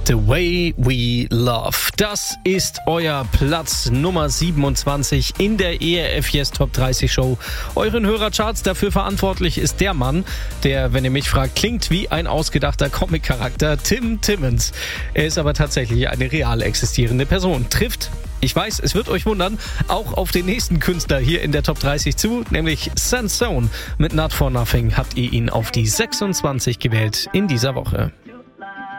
The Way We Love. Das ist euer Platz Nummer 27 in der ERF Yes Top 30 Show. Euren Hörercharts. Dafür verantwortlich ist der Mann, der, wenn ihr mich fragt, klingt wie ein ausgedachter Comic-Charakter, Tim Timmons. Er ist aber tatsächlich eine real existierende Person. Trifft, ich weiß, es wird euch wundern, auch auf den nächsten Künstler hier in der Top 30 zu, nämlich Sansone. Mit Not For Nothing habt ihr ihn auf die 26 gewählt in dieser Woche.